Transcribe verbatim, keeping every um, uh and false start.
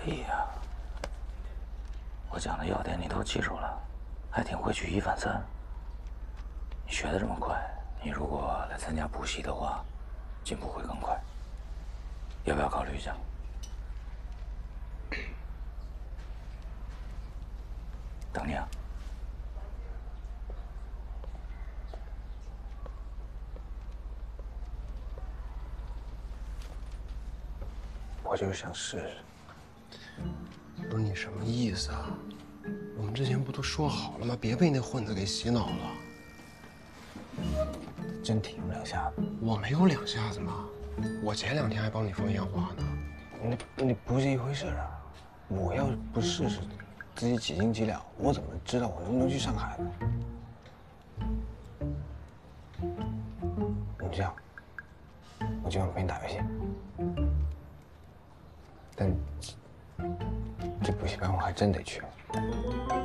以呀、啊，我讲的要点你都记住了，还挺会举一反三。你学的这么快，你如果来参加补习的话，进步会更快。要不要考虑一下？等你啊。 我就是想试试。不是你什么意思啊？我们之前不都说好了吗？别被那混子给洗脑了。 真挺有两下子。 我没有两下子吗？我前两天还帮你放烟花呢。 那那不是一回事啊！我要不试试，自己几斤几两，我怎么知道我能不能去上海呢？你这样，我今晚陪你打游戏，但这补习班我还真得去。